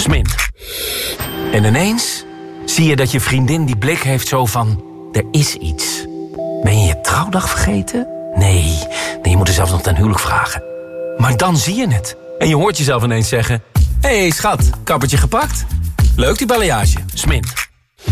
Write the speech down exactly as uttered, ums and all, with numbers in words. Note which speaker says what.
Speaker 1: Smin. En ineens zie je dat je vriendin die blik heeft zo van... er is iets. Ben je je trouwdag vergeten? Nee, nee, je moet er zelfs nog ten huwelijk vragen. Maar dan zie je het. En je hoort jezelf ineens zeggen... hé hey, schat, kappertje gepakt? Leuk die balayage. Smin.